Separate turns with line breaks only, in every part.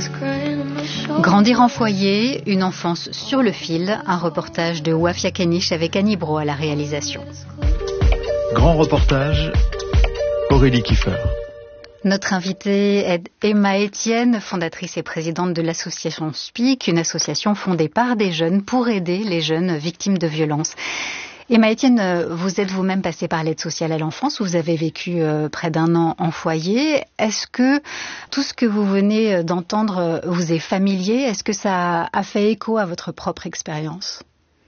Grandir en foyer, une enfance sur le fil, un reportage de Wafia Kenish avec Annie Bro à la réalisation.
Grand reportage, Aurélie Kiefer.
Notre invitée est Emma Etienne, fondatrice et présidente de l'association SPIC, une association fondée par des jeunes pour aider les jeunes victimes de violences. Emma Etienne, vous êtes vous-même passée par l'aide sociale à l'enfance, vous avez vécu près d'1 an en foyer. Est-ce que tout ce que vous venez d'entendre vous est familier? Est-ce que ça a fait écho à votre propre expérience?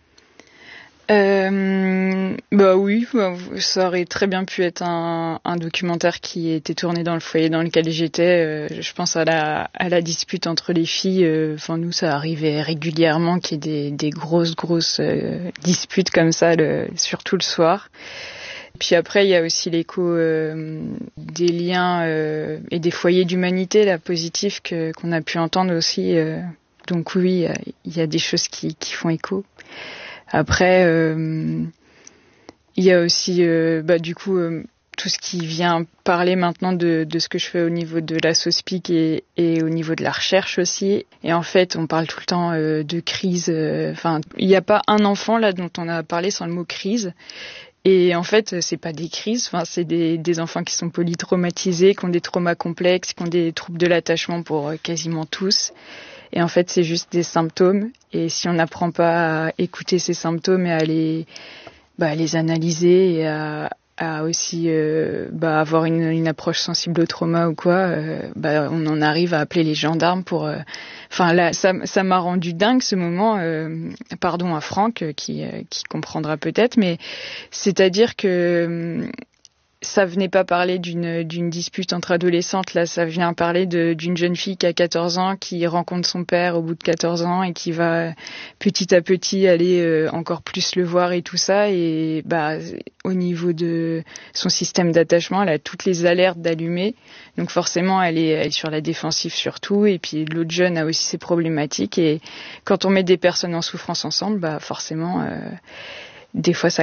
Oui, ça aurait très bien pu être un documentaire qui était tourné dans le foyer dans lequel j'étais. Je pense à la dispute entre les filles. Nous, ça arrivait régulièrement qu'il y ait des grosses disputes comme ça, surtout le soir. Puis après, il y a aussi l'écho des liens et des foyers d'humanité, là, positifs qu'on a pu entendre aussi. Donc oui, il y a des choses qui font écho. Après, il y a aussi tout ce qui vient parler maintenant de ce que je fais au niveau de la SOSPIC et au niveau de la recherche aussi. Et en fait, on parle tout le temps de crise. Il n'y a pas un enfant là dont on a parlé sans le mot crise. Et en fait, c'est pas des crises. C'est des enfants qui sont polytraumatisés, qui ont des traumas complexes, qui ont des troubles de l'attachement pour quasiment tous. Et en fait, c'est juste des symptômes. Et si on n'apprend pas à écouter ces symptômes et à les analyser et à aussi avoir une approche sensible au trauma ou quoi, on en arrive à appeler les gendarmes pour... ça m'a rendu dingue ce moment. Pardon à Franck qui comprendra peut-être, mais c'est-à-dire que... ça venait pas parler d'une dispute entre adolescentes, là, ça vient parler d'une jeune fille qui a 14 ans, qui rencontre son père au bout de 14 ans et qui va petit à petit aller encore plus le voir et tout ça. Et au niveau de son système d'attachement, elle a toutes les alertes d'allumer. Donc forcément, elle est sur la défensive surtout. Et puis l'autre jeune a aussi ses problématiques. Et quand on met des personnes en souffrance ensemble, forcément, des fois ça